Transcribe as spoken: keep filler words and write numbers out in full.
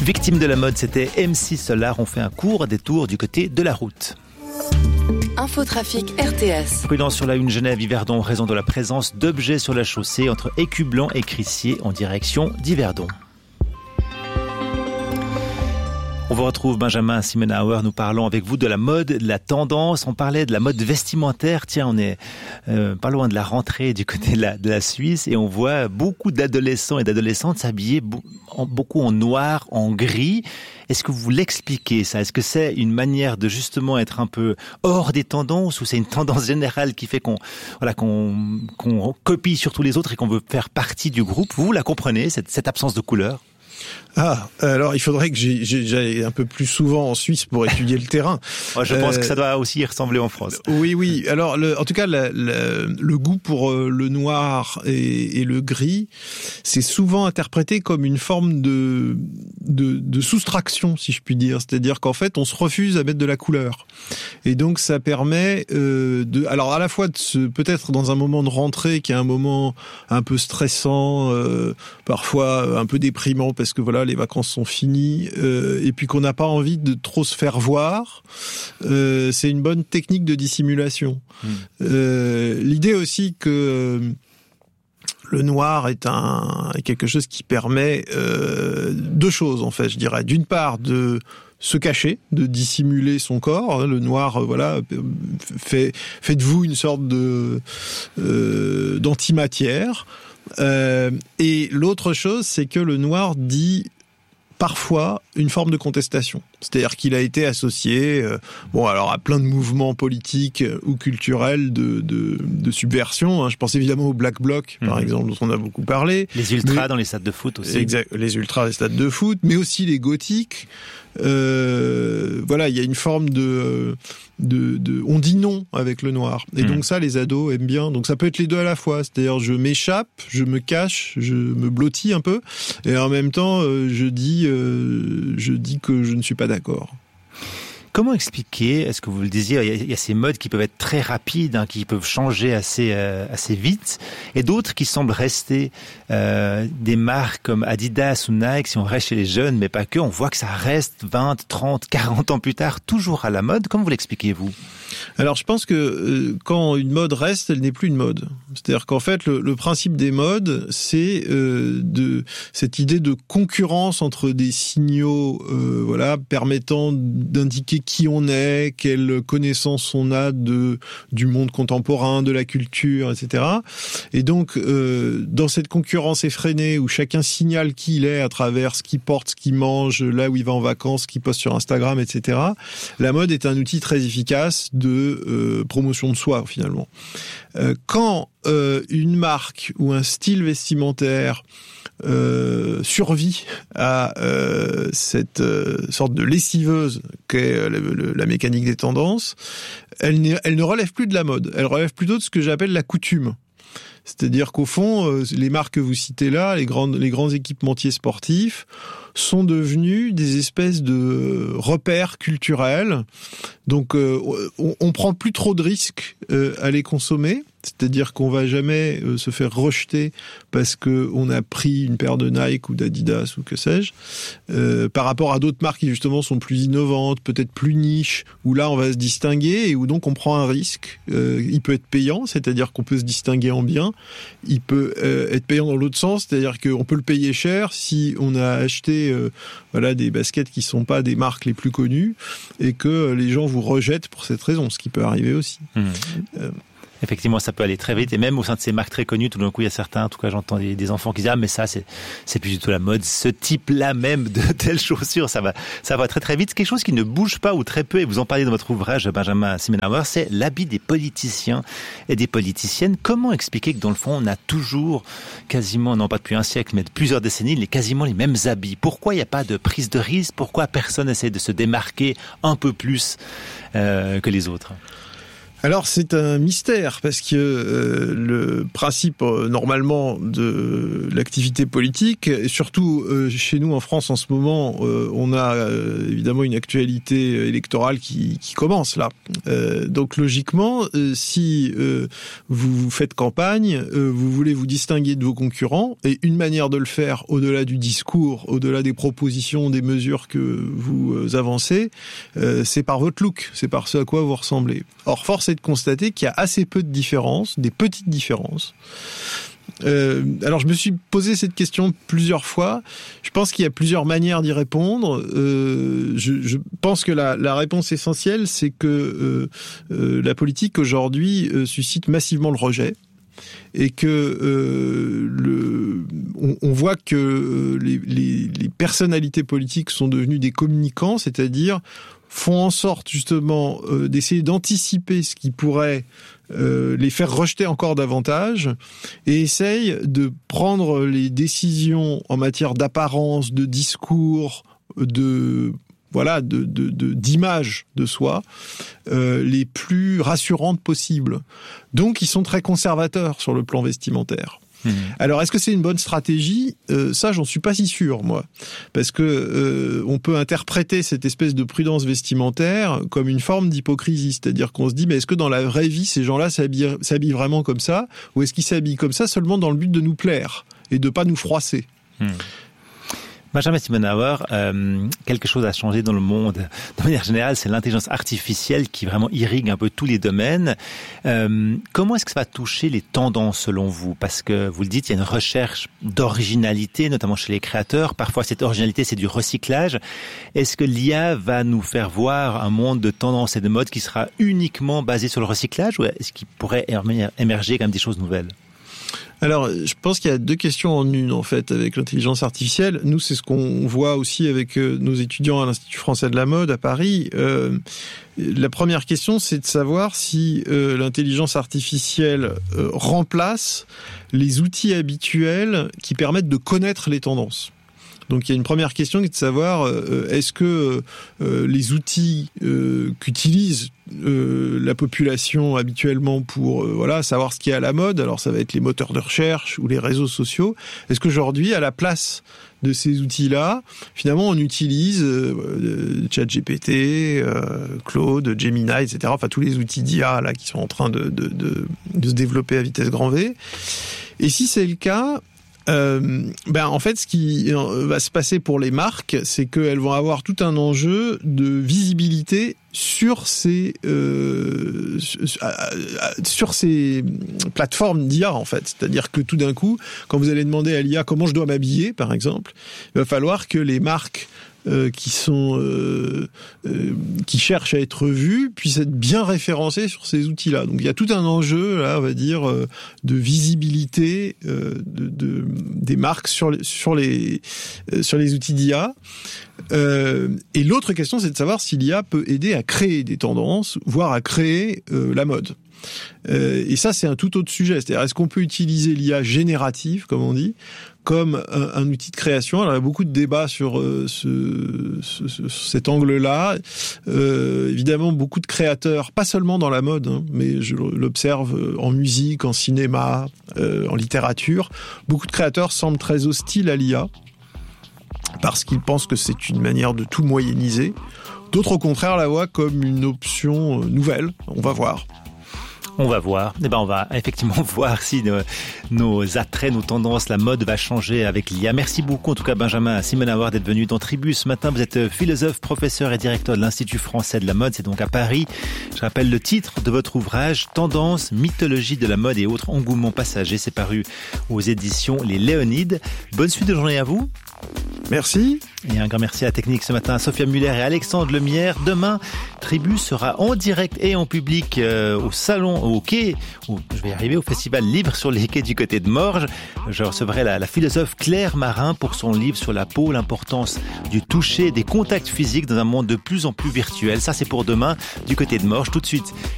Victime de la mode, c'était M C Solar. On fait un court détour du côté de la route. Infotrafic R T S. Prudence sur la une Genève-Yverdon en raison de la présence d'objets sur la chaussée entre Écublanc et Crissier en direction d'Yverdon. On vous retrouve Benjamin Simenauer, nous parlons avec vous de la mode, de la tendance, on parlait de la mode vestimentaire, tiens on est euh, pas loin de la rentrée du côté de la, de la Suisse et on voit beaucoup d'adolescents et d'adolescentes s'habiller beaucoup en noir, en gris. Est-ce que vous l'expliquez ça? Est-ce que c'est une manière de justement être un peu hors des tendances ou c'est une tendance générale qui fait qu'on voilà qu'on, qu'on copie sur tous les autres et qu'on veut faire partie du groupe? Vous la comprenez, cette, cette absence de couleur? Ah, alors il faudrait que j'ai, j'ai, j'aille un peu plus souvent en Suisse pour étudier le terrain. Ouais, je pense euh, que ça doit aussi y ressembler en France. Oui, oui. Alors, le, en tout cas, la, la, le goût pour le noir et, et le gris, c'est souvent interprété comme une forme de, de, de soustraction, si je puis dire. C'est-à-dire qu'en fait, on se refuse à mettre de la couleur. Et donc, ça permet euh, de, alors à la fois de se, peut-être dans un moment de rentrée qui est un moment un peu stressant, euh, parfois un peu déprimant parce que voilà, les vacances sont finies, euh, et puis qu'on n'a pas envie de trop se faire voir. Euh, c'est une bonne technique de dissimulation. Mmh. Euh, l'idée aussi que euh, le noir est un est quelque chose qui permet euh, deux choses en fait, je dirais. D'une part, de se cacher, de dissimuler son corps. Le noir, voilà, fait, fait de vous une sorte de euh, d'antimatière. Euh, et l'autre chose, c'est que le noir dit parfois une forme de contestation. C'est-à-dire qu'il a été associé, euh, bon, alors à plein de mouvements politiques ou culturels de, de, de subversion. Hein. Je pense évidemment au Black Bloc, par mmh. exemple, dont on a beaucoup parlé. Les ultras mais, dans les stades de foot aussi. Exact, les ultras dans les stades de foot, mais aussi les gothiques. Euh, voilà, il y a une forme de, de, de, on dit non avec le noir. Et mmh. donc ça, les ados aiment bien. Donc ça peut être les deux à la fois. C'est-à-dire, je m'échappe, je me cache, je me blottis un peu, et en même temps, euh, je dis, euh, je dis que je ne suis pas d'accord. Comment expliquer, est-ce que vous le disiez, il y a ces modes qui peuvent être très rapides, hein, qui peuvent changer assez euh, assez vite, et d'autres qui semblent rester euh, des marques comme Adidas ou Nike, si on reste chez les jeunes, mais pas que, on voit que ça reste vingt, trente, quarante ans plus tard, toujours à la mode. Comment vous l'expliquez-vous? Alors je pense que euh, quand une mode reste, elle n'est plus une mode. C'est-à-dire qu'en fait, le, le principe des modes, c'est euh, de cette idée de concurrence entre des signaux, euh, voilà, permettant d'indiquer qui on est, quelle connaissance on a de du monde contemporain, de la culture, et cetera. Et donc, euh, dans cette concurrence effrénée où chacun signale qui il est à travers ce qu'il porte, ce qu'il mange, là où il va en vacances, ce qu'il poste sur Instagram, et cetera, la mode est un outil très efficace de euh, promotion de soi, finalement. Euh, quand euh, une marque ou un style vestimentaire Euh, survit à euh, cette euh, sorte de lessiveuse qu'est euh, le, le, la mécanique des tendances, elle, elle ne relève plus de la mode, elle relève plutôt de ce que j'appelle la coutume. C'est-à-dire qu'au fond, euh, les marques que vous citez là, les, grandes, les grands équipementiers sportifs, sont devenus des espèces de repères culturels. Donc, euh, on, on prend plus trop de risques euh, à les consommer. C'est-à-dire qu'on va jamais euh, se faire rejeter parce que on a pris une paire de Nike ou d'Adidas ou que sais-je, euh, par rapport à d'autres marques qui justement sont plus innovantes, peut-être plus niches, où là on va se distinguer et où donc on prend un risque. Euh, il peut être payant, c'est-à-dire qu'on peut se distinguer en bien. Il peut euh, être payant dans l'autre sens, c'est-à-dire qu'on peut le payer cher si on a acheté euh, voilà des baskets qui sont pas des marques les plus connues et que les gens vous rejettent pour cette raison, ce qui peut arriver aussi. Mmh. Euh, Effectivement, ça peut aller très vite. Et même au sein de ces marques très connues, tout d'un coup, il y a certains, en tout cas, j'entends des, des enfants qui disent, ah, mais ça, c'est, c'est plus du tout la mode. Ce type-là même de telles chaussures, ça va, ça va très très vite. Quelque chose qui ne bouge pas ou très peu, et vous en parlez dans votre ouvrage, Benjamin Simenauer, c'est l'habit des politiciens et des politiciennes. Comment expliquer que dans le fond, on a toujours quasiment, non pas depuis un siècle, mais de plusieurs décennies, les, quasiment les mêmes habits? Pourquoi il n'y a pas de prise de risque? Pourquoi personne essaie de se démarquer un peu plus, euh, que les autres? Alors c'est un mystère parce que euh, le principe euh, normalement de l'activité politique, et surtout euh, chez nous en France en ce moment, euh, on a euh, évidemment une actualité électorale qui, qui commence là. Euh, donc logiquement, euh, si euh, vous faites campagne, euh, vous voulez vous distinguer de vos concurrents, et une manière de le faire au-delà du discours, au-delà des propositions, des mesures que vous euh, avancez, euh, c'est par votre look, c'est par ce à quoi vous ressemblez. Or force de constater qu'il y a assez peu de différences, des petites différences. Euh, alors je me suis posé cette question plusieurs fois. Je pense qu'il y a plusieurs manières d'y répondre. Euh, je, je pense que la, la réponse essentielle, c'est que euh, euh, la politique aujourd'hui euh, suscite massivement le rejet. Et que euh, le, on, on voit que les, les, les personnalités politiques sont devenues des communicants, c'est-à-dire font en sorte justement euh, d'essayer d'anticiper ce qui pourrait euh, les faire rejeter encore davantage et essayent de prendre les décisions en matière d'apparence, de discours, de voilà, de, de, de, d'image de soi, euh, les plus rassurantes possibles. Donc, ils sont très conservateurs sur le plan vestimentaire. Mmh. Alors, est-ce que c'est une bonne stratégie ? euh, Ça, j'en suis pas si sûr, moi. Parce que euh, on peut interpréter cette espèce de prudence vestimentaire comme une forme d'hypocrisie. C'est-à-dire qu'on se dit, mais est-ce que dans la vraie vie, ces gens-là s'habillent, s'habillent vraiment comme ça ? Ou est-ce qu'ils s'habillent comme ça seulement dans le but de nous plaire et de pas nous froisser ? mmh. Benjamin Simenauer, euh, quelque chose a changé dans le monde. De manière générale, c'est l'intelligence artificielle qui vraiment irrigue un peu tous les domaines. Euh, comment est-ce que ça va toucher les tendances selon vous ? Parce que vous le dites, il y a une recherche d'originalité, notamment chez les créateurs. Parfois, cette originalité, c'est du recyclage. Est-ce que l'I A va nous faire voir un monde de tendances et de modes qui sera uniquement basé sur le recyclage, ou est-ce qu'il pourrait émerger comme des choses nouvelles ? Alors, je pense qu'il y a deux questions en une, en fait, avec l'intelligence artificielle. Nous, c'est ce qu'on voit aussi avec nos étudiants à l'Institut français de la mode à Paris. Euh, la première question, c'est de savoir si euh, l'intelligence artificielle euh, remplace les outils habituels qui permettent de connaître les tendances. Donc il y a une première question qui est de savoir euh, est-ce que euh, les outils euh, qu'utilise euh, la population habituellement pour euh, voilà savoir ce qui est à la mode, alors ça va être les moteurs de recherche ou les réseaux sociaux, est-ce qu'aujourd'hui à la place de ces outils-là, finalement on utilise euh, ChatGPT, euh, Claude, Gemini, et cetera. Enfin tous les outils d'I A là qui sont en train de, de, de, de se développer à vitesse grand V. Et si c'est le cas, Euh, ben en fait, ce qui va se passer pour les marques, c'est qu'elles vont avoir tout un enjeu de visibilité sur ces euh, sur ces plateformes d'I A en fait. C'est-à-dire que tout d'un coup, quand vous allez demander à l'I A comment je dois m'habiller, par exemple, il va falloir que les marques Euh, qui sont euh, euh, qui cherchent à être vus puissent être bien référencés sur ces outils-là. Donc il y a tout un enjeu là, on va dire, euh, de visibilité euh, de, de des marques sur les sur les euh, sur les outils d'I A. Euh, et l'autre question, c'est de savoir si l'I A peut aider à créer des tendances, voire à créer euh, la mode. Euh, et ça, c'est un tout autre sujet. C'est-à-dire, est-ce qu'on peut utiliser l'I A générative, comme on dit, comme un, un outil de création ? Alors, il y a beaucoup de débats sur euh, ce, ce, ce, cet angle-là. Euh, évidemment, beaucoup de créateurs, pas seulement dans la mode, hein, mais je l'observe en musique, en cinéma, euh, en littérature. Beaucoup de créateurs semblent très hostiles à l'I A parce qu'ils pensent que c'est une manière de tout moyenniser. D'autres, au contraire, la voient comme une option nouvelle. On va voir. On va voir. Eh ben, on va effectivement voir si nos, nos attraits, nos tendances, la mode va changer avec l'I A. Merci beaucoup, en tout cas, Benjamin Simenauer, d'être venu dans Tribu ce matin. Vous êtes philosophe, professeur et directeur de l'Institut français de la mode. C'est donc à Paris. Je rappelle le titre de votre ouvrage, Tendances, mythologie de la mode et autres engouements passagers. C'est paru aux éditions Les Léonides. Bonne suite de journée à vous. Merci. Et un grand merci à la technique ce matin, à Sophia Muller et Alexandre Lemierre. Demain, Tribu sera en direct et en public euh, au salon, au quai, au, je vais y arriver, au Festival Libre sur les quais du côté de Morges. Je recevrai la, la philosophe Claire Marin pour son livre sur la peau, l'importance du toucher, des contacts physiques dans un monde de plus en plus virtuel. Ça, c'est pour demain, du côté de Morges. Tout de suite,